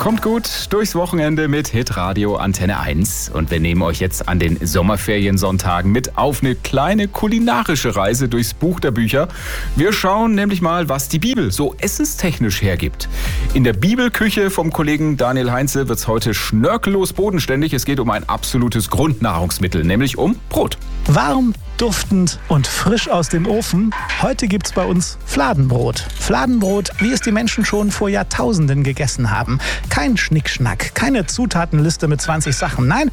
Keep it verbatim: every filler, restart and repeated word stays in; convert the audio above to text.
Kommt gut durchs Wochenende mit Hitradio Antenne eins. Und wir nehmen euch jetzt an den Sommerferiensonntagen mit auf eine kleine kulinarische Reise durchs Buch der Bücher. Wir schauen nämlich mal, was die Bibel so essenstechnisch hergibt. In der Bibelküche vom Kollegen Daniel Heinze wird es heute schnörkellos bodenständig. Es geht um ein absolutes Grundnahrungsmittel, nämlich um Brot. Warm, duftend und frisch aus dem Ofen. Heute gibt's bei uns Fladenbrot. Fladenbrot, wie es die Menschen schon vor Jahrtausenden gegessen haben. Kein Schnickschnack, keine Zutatenliste mit zwanzig Sachen. Nein,